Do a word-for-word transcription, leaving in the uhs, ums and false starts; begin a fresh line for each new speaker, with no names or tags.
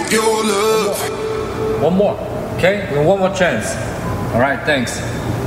your love.
One more, okay? One more chance. All right, thanks.